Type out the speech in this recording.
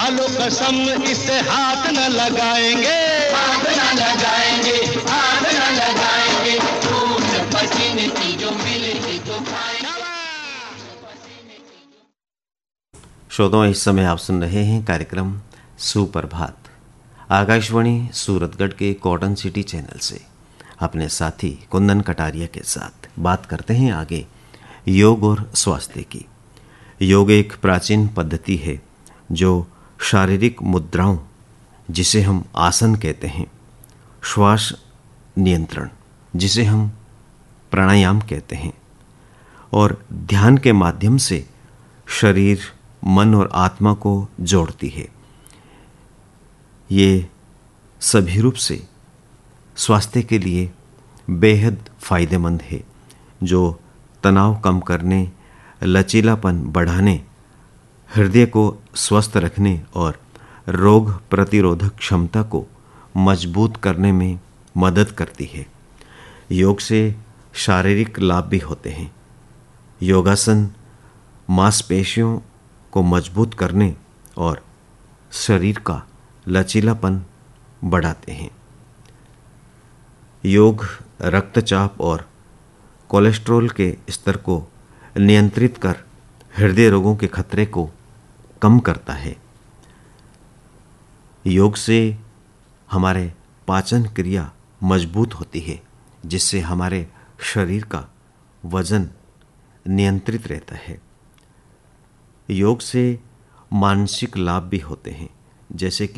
खा लो कसम इससे हाथ न लगाएंगे, हाथ न लगाएंगे, हाथ न लगाएंगे। खून पसीने की जो मिलेगी तो खाएंगे। श्रोताओं, इस समय आप सुन रहे हैं कार्यक्रम सुप्रभात आकाशवाणी सूरतगढ़ के कॉटन सिटी चैनल से। अपने साथी कुंदन कटारिया के साथ बात करते हैं आगे योग और स्वास्थ्य की। योग एक प्राचीन पद्धति है जो शारीरिक मुद्राओं, जिसे हम आसन कहते हैं, श्वास नियंत्रण, जिसे हम प्राणायाम कहते हैं, और ध्यान के माध्यम से शरीर, मन और आत्मा को जोड़ती है। ये सभी रूप से स्वास्थ्य के लिए बेहद फायदेमंद है, जो तनाव कम करने, लचीलापन बढ़ाने, हृदय को स्वस्थ रखने और रोग प्रतिरोधक क्षमता को मजबूत करने में मदद करती है। योग से शारीरिक लाभ भी होते हैं। योगासन मांसपेशियों को मजबूत करने और शरीर का लचीलापन बढ़ाते हैं। योग रक्तचाप और कोलेस्ट्रॉल के स्तर को नियंत्रित कर हृदय रोगों के खतरे को कम करता है। योग से हमारे पाचन क्रिया मजबूत होती है, जिससे हमारे शरीर का वजन नियंत्रित रहता है। योग से मानसिक लाभ भी होते हैं, जैसे कि